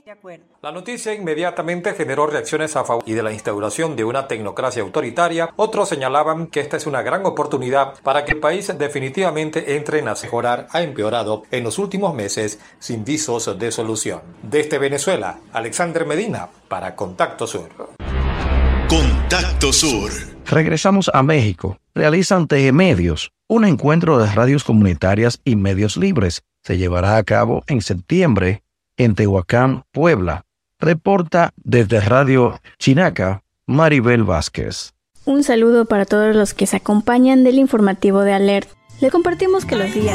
de acuerdo. La noticia inmediatamente generó reacciones a favor y de la instauración de una tecnocracia autoritaria. Otros señalaban que esta es una gran oportunidad para que el país definitivamente entre en mejorar ha empeorado en los últimos meses sin visos de solución. Desde Venezuela, Alexander Medina para Contacto Sur. Contacto Sur. Regresamos a México. Realizan TGMedios, un encuentro de radios comunitarias y medios libres. Se llevará a cabo en septiembre en Tehuacán, Puebla. Reporta desde Radio Chinaca, Maribel Vázquez. Un saludo para todos los que se acompañan del informativo de Alert. Le compartimos que los días